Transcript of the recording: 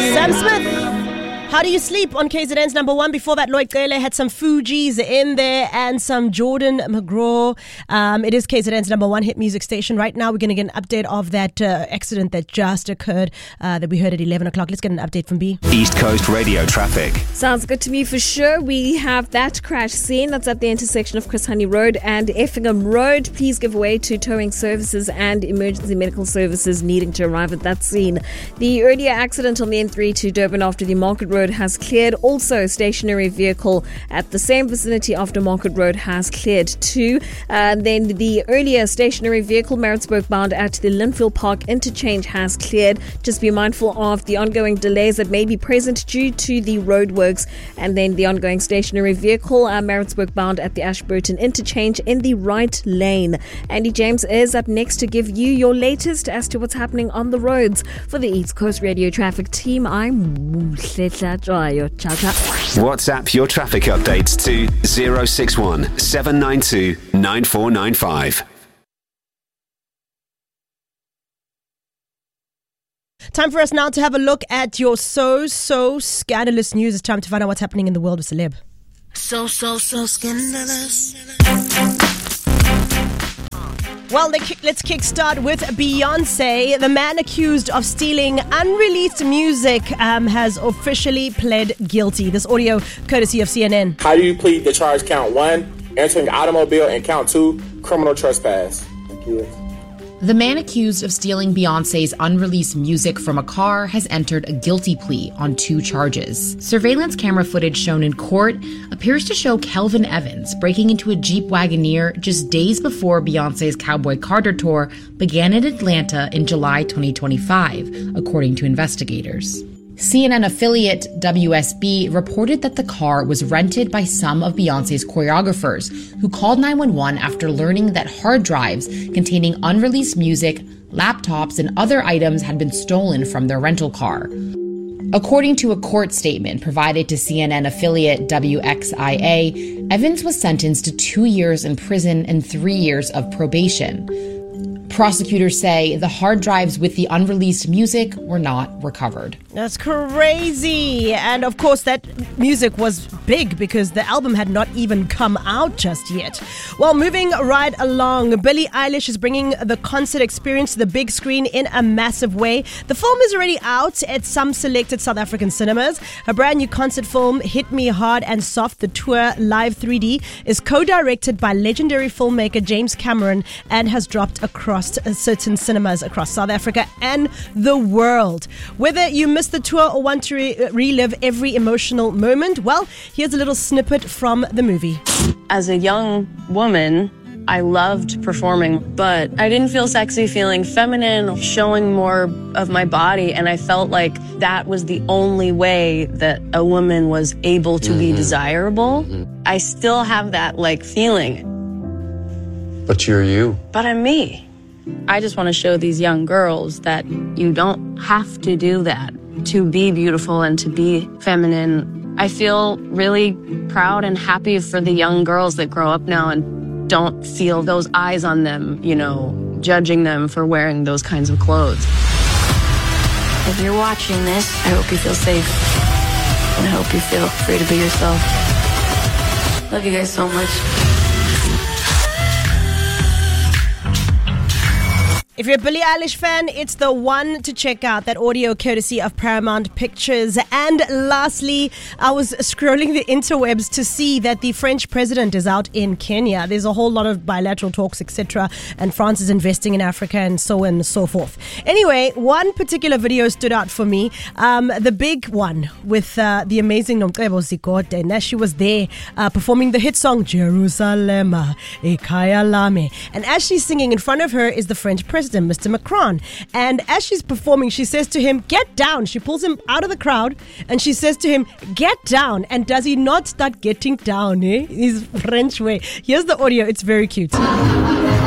Sam Smith. How do you sleep on KZN's number one? Before that, Lloyd Cele had some Fugees in there and some Jordan McGraw. It is KZN's number one hit music station. Right now, we're going to get an update of that accident that just occurred that we heard at 11 o'clock. Let's get an update from B. East Coast Radio traffic. Sounds good to me for sure. We have that crash scene that's at the intersection of Chris Hani Road and Effingham Road. Please give way to towing services and emergency medical services needing to arrive at that scene. The earlier accident on the N3 to Durban after the Market Road has cleared. Also, a stationary vehicle at the same vicinity after Market Road has cleared too. Then the earlier stationary vehicle, Maritzburg bound at the Linfield Park interchange, has cleared. Just be mindful of the ongoing delays that may be present due to the roadworks. And then the ongoing stationary vehicle, Maritzburg bound at the Ashburton interchange in the right lane. Andy James is up next to give you your latest as to what's happening on the roads. For the East Coast Radio Traffic Team, I'm Musletla Joyo. WhatsApp your traffic updates to 061 792 9495. Time for us now to have a look at your so scandalous news. It's time to find out what's happening in the world of celeb. So scandalous. Well, let's kickstart with Beyonce. The man accused of stealing unreleased music has officially pled guilty. This audio courtesy of CNN. How do you plead the charge count 1, entering automobile, and count 2, criminal trespass? Thank you. The man accused of stealing Beyonce's unreleased music from a car has entered a guilty plea on 2 charges. Surveillance camera footage shown in court appears to show Kelvin Evans breaking into a Jeep Wagoneer just days before Beyonce's Cowboy Carter tour began in Atlanta in July 2025, according to investigators. CNN affiliate WSB reported that the car was rented by some of Beyonce's choreographers, who called 911 after learning that hard drives containing unreleased music, laptops, and other items had been stolen from their rental car. According to a court statement provided to CNN affiliate WXIA, Evans was sentenced to 2 years in prison and 3 years of probation. Prosecutors say the hard drives with the unreleased music were not recovered. That's crazy. And of course, that music was big because the album had not even come out just yet. Well, moving right along, Billie Eilish is bringing the concert experience to the big screen in a massive way. The film is already out at some selected South African cinemas. Her brand new concert film, Hit Me Hard and Soft, the tour live 3D, is co-directed by legendary filmmaker James Cameron and has dropped across certain cinemas across South Africa and the world. Whether you missed the tour or want to relive every emotional moment, well, here's a little snippet from the movie. As a young woman, I loved performing, but I didn't feel sexy feeling feminine, showing more of my body, and I felt like that was the only way that a woman was able to be desirable. I still have that feeling. But you're you. But I'm me. I just want to show these young girls that you don't have to do that to be beautiful and to be feminine. I feel really proud and happy for the young girls that grow up now and don't feel those eyes on them, judging them for wearing those kinds of clothes. If you're watching this, I hope you feel safe. And I hope you feel free to be yourself. Love you guys so much. If you're a Billie Eilish fan, it's the one to check out. That audio courtesy of Paramount Pictures. And lastly, I was scrolling the interwebs to see that the French president is out in Kenya. There's a whole lot of bilateral talks, etc. And France is investing in Africa and so on and so forth. Anyway, one particular video stood out for me. The big one with the amazing Nomcebo Zikode. And as she was there performing the hit song, Jerusalem, Ekhaya Lami. And as she's singing, in front of her is the French president, Mr. Macron. And as she's performing, she says to him, "Get down." She pulls him out of the crowd and she says to him, "Get down." And does he not start getting down, His French way. Here's the audio. It's very cute.